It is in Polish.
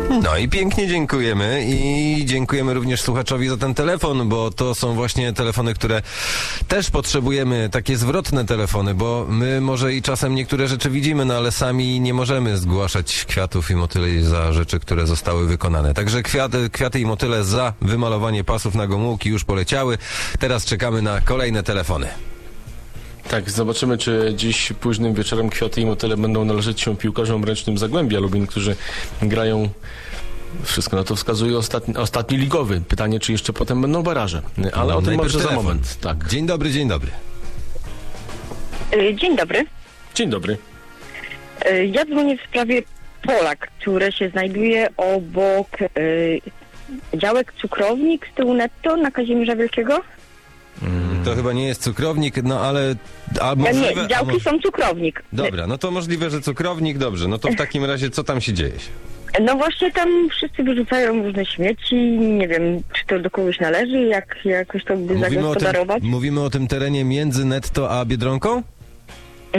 No i pięknie dziękujemy i dziękujemy również słuchaczowi za ten telefon, bo to są właśnie telefony, które też potrzebujemy, takie zwrotne telefony, bo my może i czasem niektóre rzeczy widzimy, no ale sami nie możemy zgłaszać kwiatów i motyli za rzeczy, które zostały wykonane. Także kwiaty i motyle za wymalowanie pasów na Gomułki już poleciały. Teraz czekamy na kolejne telefony. Tak, zobaczymy, czy dziś późnym wieczorem kwiaty i motyle będą należeć się piłkarzom ręcznym Zagłębia Lubin, którzy grają, wszystko na to wskazuje, ostatni ligowy. Pytanie, czy jeszcze potem będą baraże. Ale o tym może za moment. Tak. Dzień dobry, dzień dobry. Dzień dobry. Dzień dobry. Ja dzwonię w sprawie pola, które się znajduje obok działek cukrownik z tyłu netto na Kazimierza Wielkiego. To chyba nie jest cukrownik, no ale... możliwe, nie, działki są cukrownik. Dobra, no to możliwe, że cukrownik, dobrze. No to w takim razie co tam się dzieje? No właśnie tam wszyscy wyrzucają różne śmieci, nie wiem, czy to do kogoś należy, jak jakoś to by zagospodarować. Mówimy o tym terenie między netto a Biedronką?